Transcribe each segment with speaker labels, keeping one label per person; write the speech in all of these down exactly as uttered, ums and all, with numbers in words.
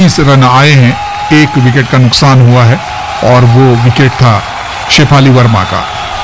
Speaker 1: तीस रन आए हैं, एक विकेट का नुकसान हुआ है और वो विकेट था शेफाली वर्मा का।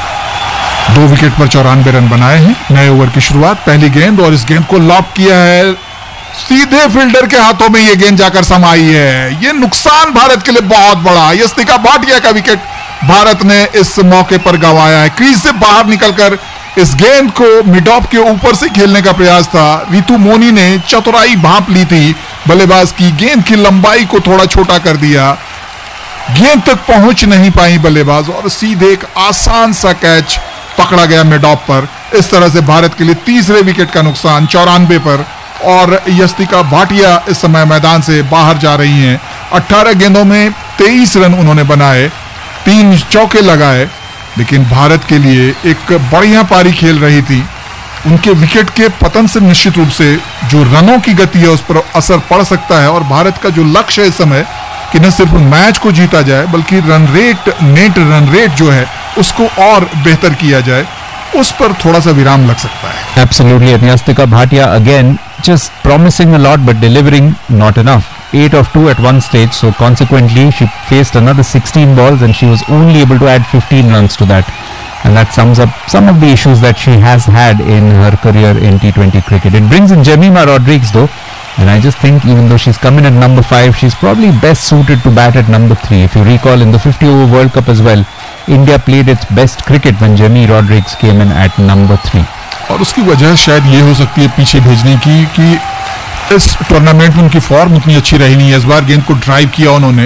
Speaker 1: दो विकेट पर चौरानवे रन बनाए हैं। नए ओवर की शुरुआत, पहली गेंद और इस गेंद को लॉब किया है, सीधे फील्डर के हाथों में ये गेंद जाकर समाई है। ये नुकसान भारत के लिए बहुत बड़ा। यस्तिका भाटिया का विकेट भारत ने इस मौके पर गंवाया है। क्रीज से बाहर निकलकर इस गेंद को मिड ऑफ के ऊपर से खेलने का प्रयास था। रितु मोनी ने चतुराई भांप ली थी बल्लेबाज की, गेंद की लंबाई को थोड़ा छोटा कर दिया, गेंद तक पहुंच नहीं पाई बल्लेबाज और सीधे एक आसान सा कैच पकड़ा गया मिड ऑफ पर। इस तरह से भारत के लिए तीसरे विकेट का नुकसान चौरानवे पर और यस्तिका भाटिया इस समय मैदान से बाहर जा रही हैं। अठारह गेंदों में तेईस रन उन्होंने बनाए, तीन चौके लगाए, लेकिन भारत के लिए एक बढ़िया पारी खेल रही थी। उनके विकेट के पतन से निश्चित रूप से जो रनों की गति है उस पर असर पड़ सकता है और भारत का जो लक्ष्य है इस समय कि न सिर्फ मैच को जीता जाए बल्कि run rate, net run rate जो है उसको और बेहतर किया जाए, उस पर थोड़ा सा विराम लग सकता है।
Speaker 2: Absolutely, Yastika Bhatia again just promising a lot but delivering not enough. eight of two at one stage, so consequently she faced another sixteen balls and she was only able to add fifteen runs to that, and that sums up some of the issues that she has had in her career in T twenty cricket. It brings in Jemimah Rodrigues though, and I just think even though she's come in at number five, she's probably best suited to bat at number three. If you recall in the fifty over World Cup as well, India played its best cricket when Jemmy Rodrigues came in at number three.
Speaker 1: और उसकी वजह शायद ये हो सकती है पीछे भेजने की कि इस टूर्नामेंट में उनकी फॉर्म उतनी अच्छी रही नहीं है। इस बार गेंद को ड्राइव किया उन्होंने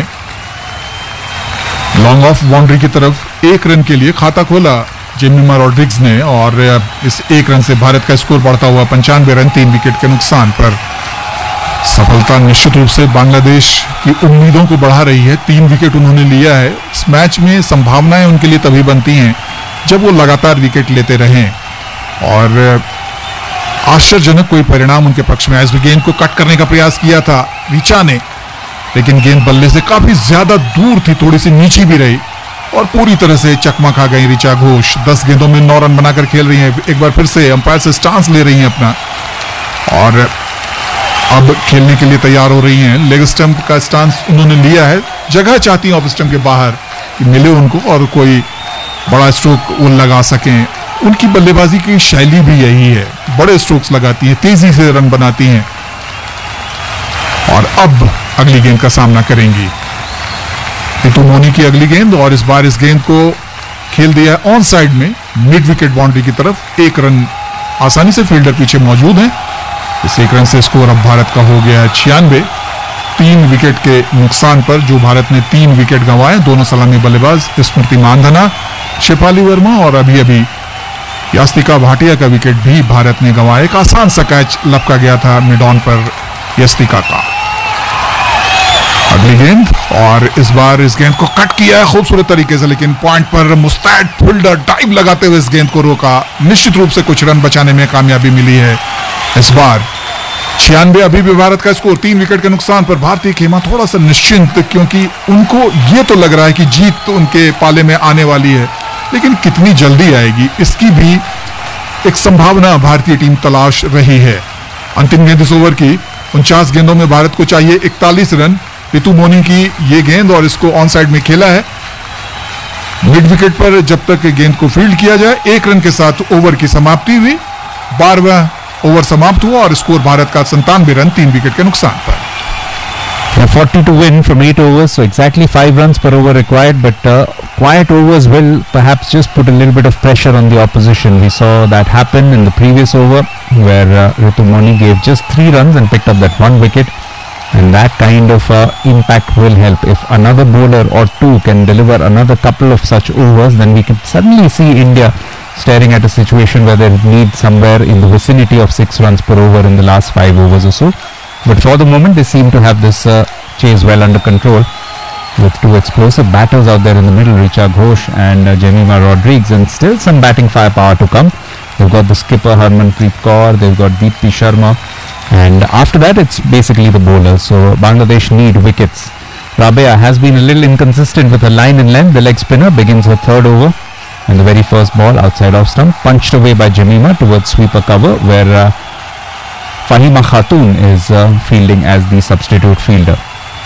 Speaker 1: लॉन्ग ऑफ बाउंड्री की तरफ, एक रन के लिए खाता खोला जेमिमा रॉड्रिग्स ने और इस एक रन से भारत का स्कोर बढ़ता हुआ पंचानवे रन, तीन विकेट के नुकसान पर। सफलता निश्चित रूप से बांग्लादेश की उम्मीदों को बढ़ा रही है। तीन विकेट उन्होंने लिया है। इस मैच में संभावनाएं उनके लिए तभी बनती हैं जब वो लगातार विकेट लेते रहें और आश्चर्यजनक कोई परिणाम उनके पक्ष में। ऐसे गेंद को कट करने का प्रयास किया था रिचा ने, लेकिन गेंद बल्ले से काफी ज्यादा दूर थी, थोड़ी सी नीची भी रही और पूरी तरह से चकमा खा गई रिचा घोष। दस गेंदों में नौ रन बनाकर खेल रही हैं। एक बार फिर से अंपायर से स्टांस ले रही हैं अपना और अब खेलने के लिए तैयार हो रही हैं। लेग स्टंप का स्टांस उन्होंने लिया है, जगह चाहती हैं ऑफ स्टंप के बाहर कि मिले उनको और कोई बड़ा स्ट्रोक वो लगा सकें। उनकी बल्लेबाजी की शैली भी यही है, बड़े स्ट्रोक्स लगाती हैं, तेजी से रन बनाती हैं और अब अगली गेंद का सामना करेंगी रितु मोनी की अगली गेंद और इस बार इस गेंद को खेल दिया ऑन साइड में मिड विकेट बाउंड्री की तरफ। एक रन आसानी से फील्डर पीछे मौजूद हैं। इस एक रन से स्कोर अब भारत का हो गया है छियानवे, तीन विकेट के नुकसान पर जो भारत ने तीन विकेट गंवाए। दोनों सलामी बल्लेबाज स्मृति मानधना, शेफाली वर्मा और अभी अभी यास्तिका भाटिया का विकेट भी भारत ने गंवाया। एक आसान सा कैच लपका गया था मिड ऑन पर यास्तिका का। अगली गेंद और इस बार इस गेंद को कट किया है खूबसूरत तरीके से, लेकिन पॉइंट पर मुस्तैद फील्डर डाइव लगाते हुए इस गेंद को रोका। निश्चित रूप से कुछ रन बचाने में कामयाबी मिली है इस बार। छियानवे अभी भी भारत का स्कोर, तीन विकेट के नुकसान पर। भारतीय खेमा थोड़ा सा निश्चिंत, क्योंकि उनको ये तो लग रहा है कि जीत तो उनके पाले में आने वाली है, लेकिन कितनी जल्दी आएगी इसकी भी एक संभावना भारतीय टीम तलाश रही है। अंतिम गेंद इस ओवर की, उनचास गेंदों में भारत को चाहिए इकतालीस रन। रितु मोनी की ये गेंद और इसको ऑन साइड में खेला है। मिड विकेट पर जब तक गेंद को फील्ड किया जाए, एक रन के साथ ओवर की समाप्ति हुई। बारहवां ओवर समाप्त हुआ और स्कोर भारत का संतानवे रन, तीन विकेट के नुकसान पर।
Speaker 2: Yeah, forty to win from eight overs, so exactly five runs per over required, but uh, quiet overs will perhaps just put a little bit of pressure on the opposition. We saw that happen in the previous over where uh, Ritu Moni gave just three runs and picked up that one wicket, and that kind of uh, impact will help. If another bowler or two can deliver another couple of such overs, then we can suddenly see India staring at a situation where they need somewhere in the vicinity of six runs per over in the last five overs or so. But for the moment, they seem to have this uh, chase well under control with two explosive batters out there in the middle, Richa Ghosh and uh, Jemimah Rodrigues, and still some batting firepower to come. They've got the skipper Harmanpreet Kaur, they've got Deepti Sharma, and after that it's basically the bowlers. So Bangladesh need wickets. Rabea has been a little inconsistent with her line and length. The leg spinner begins her third over, and the very first ball outside off stump punched away by Jemimah towards sweeper cover, where uh, Fahima Khatun is uh, fielding as the substitute fielder.